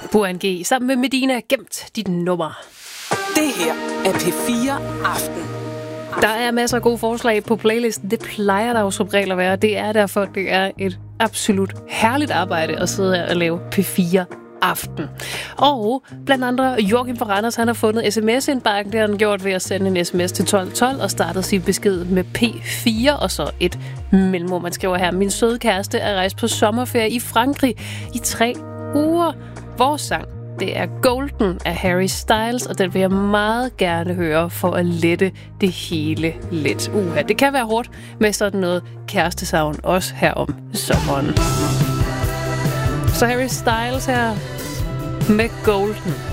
Burhan G. sammen med Medina, gemt dit nummer. Det her er P4 Aften. Der er masser af gode forslag på playlisten. Det plejer der jo som regel at være. Det er derfor, det er et absolut herligt arbejde at sidde her og lave P4 Aften. Og blandt andre Joachim fra Randers, han har fundet sms-indbakken. Det har han gjort ved at sende en sms til 1212 og startet sin besked med P4 og så et mellemrum. Man skriver her: min søde kæreste er rejst på sommerferie i Frankrig i 3 uger. Vores sang, det er Golden af Harry Styles, og den vil jeg meget gerne høre for at lette det hele lidt. Det kan være hårdt med sådan noget kærestesavn, også her om sommeren. Så Harry Styles her med Golden.